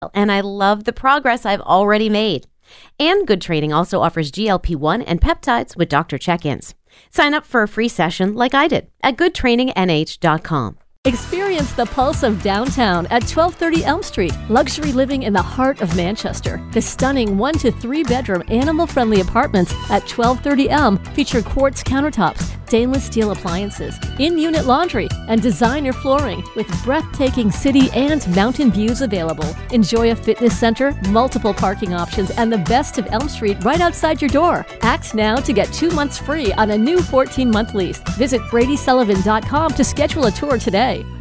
and I love the progress I've already made. And Good Training also offers GLP-1 and peptides with doctor check-ins. Sign up for a free session like I did at goodtrainingnh.com. Experience the pulse of downtown at 1230 Elm Street. Luxury living in the heart of Manchester. The stunning 1 to 3 bedroom animal-friendly apartments at 1230 Elm feature quartz countertops, stainless steel appliances, in-unit laundry, and designer flooring with breathtaking city and mountain views available. Enjoy a fitness center, multiple parking options, and the best of Elm Street right outside your door. Act now to get 2 months free on a new 14-month lease. Visit BradySullivan.com to schedule a tour today.